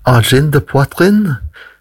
Agin de Poitrine,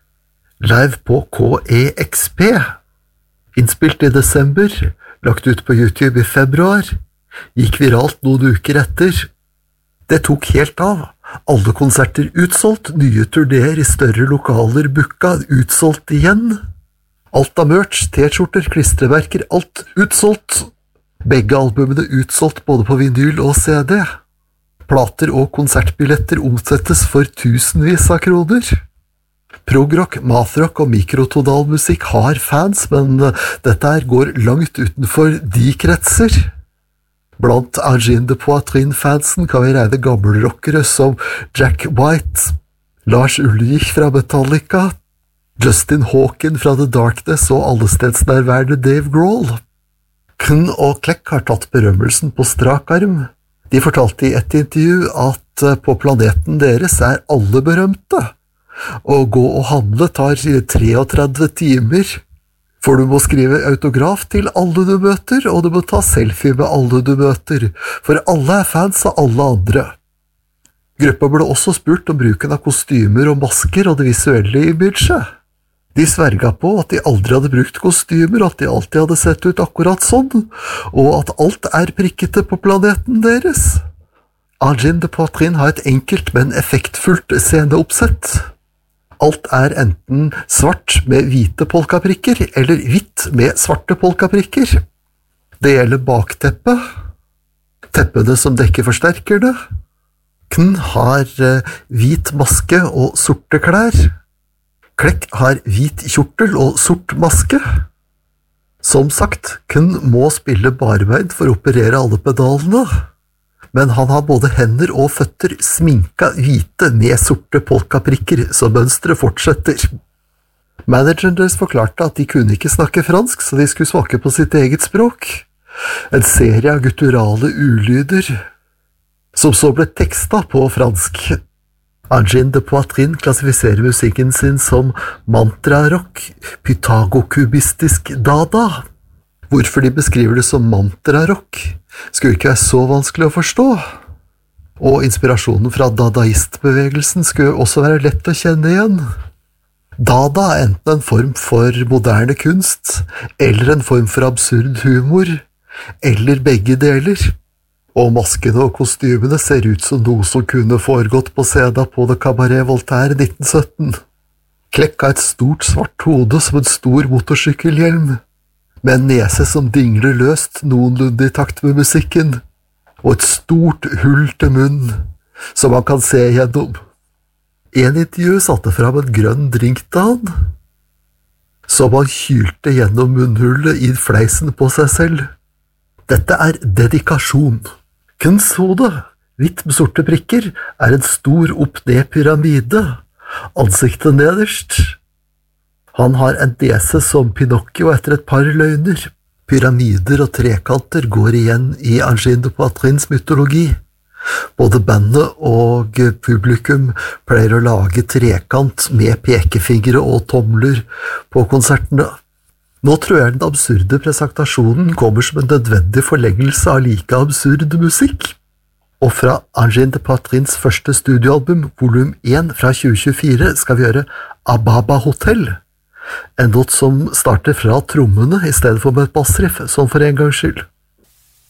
live på KEXP, innspilt i desember, lagt ut på YouTube i februar, gikk viralt noen uker etter. Det tok helt av. Alle konserter utsolgt, nye turnéer i større lokaler booka, utsolgt igjen. Alt av merch, t-skjorter, klistremerker, alt utsolgt. Begge albumene utsolgt både på vinyl og CD. Plater og konsertbilletter omsettes for tusenvis av kroner. Progrock, mathrock og mikrotonalmusikk har fans, men dette her går langt utenfor de kretser. Blant Agin de Poitrine-fansen kan vi regne gammelrockere som Jack White, Lars Ulrich fra Metallica, Justin Hawken fra The Darkness og allestedsnærværende Dave Grohl. Kn og Kleck har tatt berømmelsen på strak arm. De fortalte i et intervju at på planeten deres er alle berømte. Å gå og handle tar 33 timer, for du må skrive autograf til alle du møter, og du må ta selfie med alle du møter, for alle er fans av alle andre. Gruppa ble også spurt om bruken av kostymer og masker og det visuelle imaget. De sverga på at de aldri hadde brukt kostymer, at de alltid hadde sett ut akkurat sånn, og at alt er prikkete på planeten deres. Agin de Poitrine har et enkelt, men effektfullt sceneoppsett. Alt er enten svart med hvite polkaprikker, eller hvitt med svarte polkaprikker. Det gjelder bakteppet, teppene som dekker forsterkerne. Kn har hvit maske og sorte klær. Kleck har hvit kjortel og sort maske. Som sagt, Kn må spille barbeint for å operere alle pedalene, men han har både hender og føtter sminka hvite med sorte polkaprikker, så mønstret fortsetter. Manageren deres forklarte at de kunne ikke snakke fransk, så de skulle smake på sitt eget språk. En serie av gutturale ulyder, som så ble tekstet på fransk. Agin de Poitrine klassifiserer musikken sin som mantra-rock, pythagokubistisk dada. Hvorfor de beskriver det som mantra-rock, skulle ikke være så vanskelig å forstå. Og inspirasjonen fra dadaistbevegelsen skulle også være lett å kjenne igjen. Dada er enten en form for moderne kunst, eller en form for absurd humor, eller begge deler. Og maskene og kostymene ser ut som noe som kunne foregått på scenen på det Cabaret Voltaire 1917. Kleck har et stort svart hode som en stor motorsykkelhjelm, med en nese som dingler løst noenlunde i takt med musikken, og et stort hull til munn, som man kan se gjennom. En intervju satte fram en grønn drink til han, som han kylte gjennom munnhullet i fleisen på seg selv. Dette er dedikasjon. Kns hode, hvitt med sorte prikker, er en stor opp-ned-pyramide, ansiktet nederst. Han har en nese som Pinocchio etter et par løgner. Pyramider og trekanter går igjen i Agin de Poitrines mytologi. Både bandet og publikum pleier å lage trekant med pekefingre og tomler på konsertene. Nå tror jeg den absurde presentasjonen kommer som en nødvendig forlengelse av like absurd musikk. Og fra Agin de Poitrines første studioalbum, volum 1 fra 2024, skal vi gjøre Ababa Hotel. En låt som starter fra trommene i stedet for med et bassriff, som for en gangs skyld.